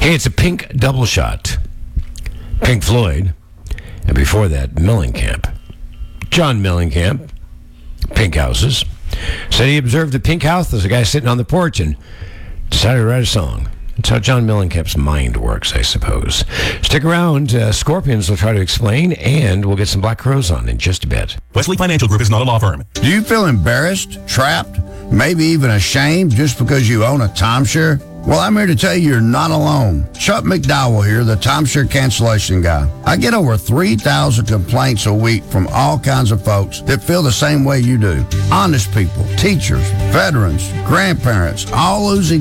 Hey, it's a Pink double shot. Pink Floyd, and before that, Mellencamp. John Mellencamp, Pink Houses, said he observed the Pink House. There's a guy sitting on the porch and decided to write a song. That's how John Mellencamp's mind works, I suppose. Stick around. Scorpions will try to explain, and we'll get some Black Crowes on in just a bit. Wesley Financial Group is not a law firm. Do you feel embarrassed, trapped, maybe even ashamed just because you own a timeshare? Well, I'm here to tell you you're not alone. Chuck McDowell here, the timeshare cancellation guy. I get over 3,000 complaints a week from all kinds of folks that feel the same way you do. Honest people, teachers, veterans, grandparents, all losing